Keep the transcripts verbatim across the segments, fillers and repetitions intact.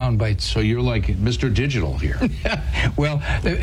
sound bites. So you're like Mister Digital here. Well,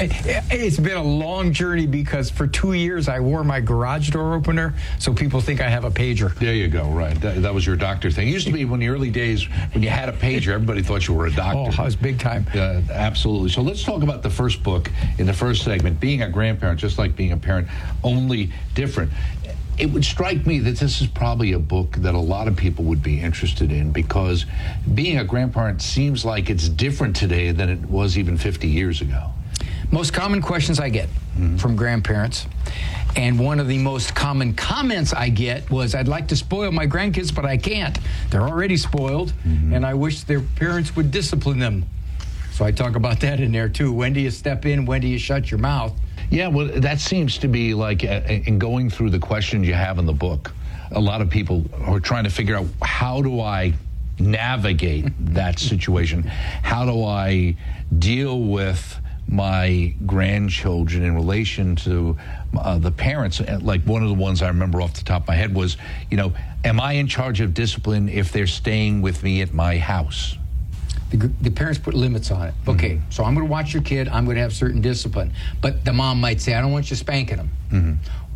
it's been a long journey because for two years I wore my garage door opener so people think I have a pager. There you go, right. That, that was your doctor thing. It used to be when the early days when you had a pager, everybody thought you were a doctor. Oh, I was big time. Uh, absolutely. So let's talk about the first book in the first segment, being a grandparent, just like being a parent, only different. It would strike me that this is probably a book that a lot of people would be interested in because being a grandparent seems like it's different today than it was even fifty years ago. Most common questions I get mm-hmm. from grandparents, and one of the most common comments I get was, I'd like to spoil my grandkids, but I can't. They're already spoiled, mm-hmm. and I wish their parents would discipline them. So I talk about that in there, too. When do you step in? When do you shut your mouth? Yeah, well, that seems to be like, uh, in going through the questions you have in the book, a lot of people are trying to figure out, how do I navigate that situation? How do I deal with my grandchildren in relation to uh, the parents? Like one of the ones I remember off the top of my head was, you know, am I in charge of discipline if they're staying with me at my house? The, the parents put limits on it. Okay, mm-hmm. so I'm going to watch your kid. I'm going to have certain discipline. But the mom might say, I don't want you spanking him. Mm-hmm.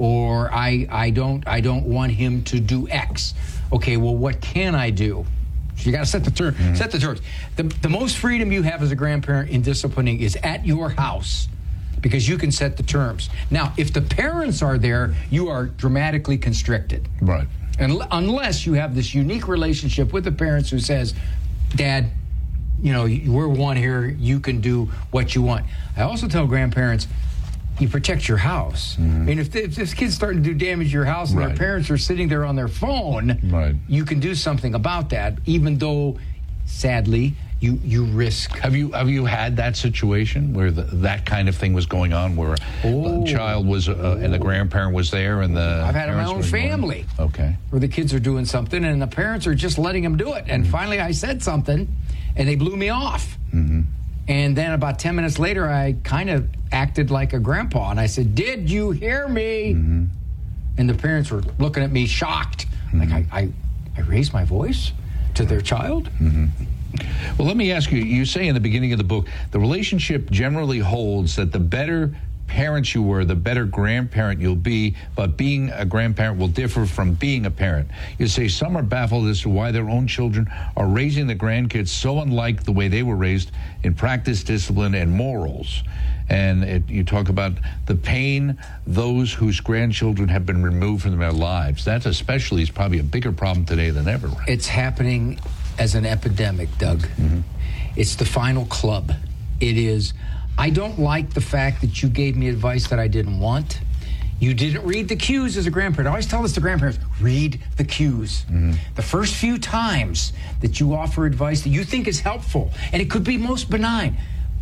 Or I, I, don't, I don't want him to do X. Okay, well, what can I do? So you got to set the term, mm-hmm. set the terms. The, the most freedom you have as a grandparent in disciplining is at your house, because you can set the terms. Now, if the parents are there, you are dramatically constricted. Right. And unless you have this unique relationship with the parents who says, Dad, you know, we're one here, you can do what you want. I also tell grandparents, you protect your house. Mm-hmm. I mean, if, if this kid's starting to do damage to your house and right. their parents are sitting there on their phone, right. you can do something about that, even though, sadly, you, you risk. Have you have you had that situation where the, that kind of thing was going on, where oh. a child was, uh, and the grandparent was there, and the I've had it in my own family. Okay. Where the kids are doing something, and the parents are just letting them do it. And mm-hmm. finally I said something, and they blew me off. Mm-hmm. And then about ten minutes later, I kind of acted like a grandpa, and I said, did you hear me? Mm-hmm. And the parents were looking at me shocked. Mm-hmm. Like, I, I, I raised my voice to their child? Mm-hmm. Well, let me ask you, you say in the beginning of the book, the relationship generally holds that the better parents you were, the better grandparent you'll be, but being a grandparent will differ from being a parent. You say some are baffled as to why their own children are raising the grandkids so unlike the way they were raised in practice, discipline, and morals. And it, you talk about the pain those whose grandchildren have been removed from their lives. That especially is probably a bigger problem today than ever. Right? It's happening as an epidemic, Doug. Mm-hmm. It's the final club. It is, I don't like the fact that you gave me advice that I didn't want. You didn't read the cues as a grandparent. I always tell this to grandparents, read the cues. Mm-hmm. The first few times that you offer advice that you think is helpful, and it could be most benign.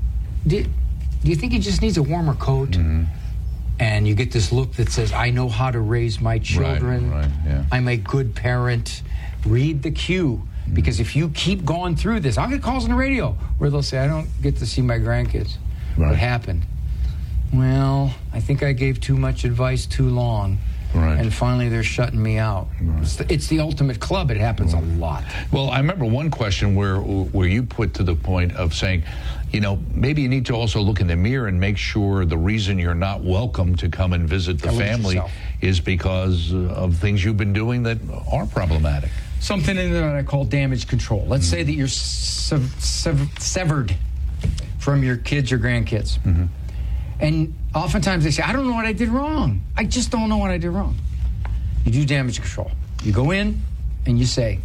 Do, do you think he just needs a warmer coat? Mm-hmm. And you get this look that says, I know how to raise my children. Right, right, yeah. I'm a good parent. Read the cue. Because if you keep going through this, I'll get calls on the radio where they'll say, I don't get to see my grandkids. Right. What happened? Well, I think I gave too much advice too long. Right. And finally they're shutting me out. Right. It's, the, it's the ultimate club. It happens right. a lot. Well, I remember one question where where you put to the point of saying, you know, maybe you need to also look in the mirror and make sure the reason you're not welcome to come and visit the family is because of things you've been doing that are problematic. Something in there that I call damage control. Let's mm-hmm. say that you're sev- sev- severed from your kids or grandkids. Mm-hmm. And oftentimes they say, I don't know what I did wrong. I just don't know what I did wrong. You do damage control. You go in and you say,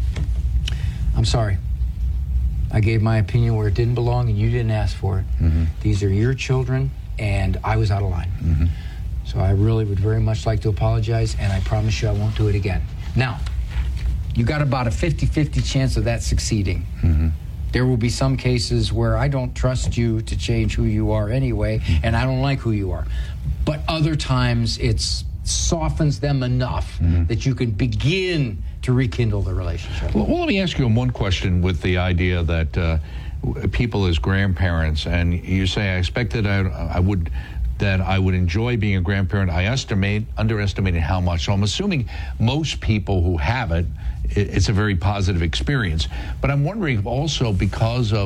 I'm sorry. I gave my opinion where it didn't belong and you didn't ask for it. Mm-hmm. These are your children and I was out of line. Mm-hmm. So I really would very much like to apologize, and I promise you I won't do it again. Now, you got about a fifty-fifty chance of that succeeding. Mm-hmm. There will be some cases where I don't trust you to change who you are anyway, and I don't like who you are. But other times it softens them enough mm-hmm. that you can begin to rekindle the relationship. Well, well, let me ask you one question with the idea that uh, people as grandparents, and you say, I expected I, I would... that I would enjoy being a grandparent. I estimate, underestimated how much. So I'm assuming most people who have it, it's a very positive experience. But I'm wondering if also because of